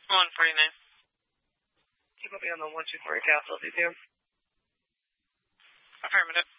149. Keep me on the 124 capital, detail. Affirmative.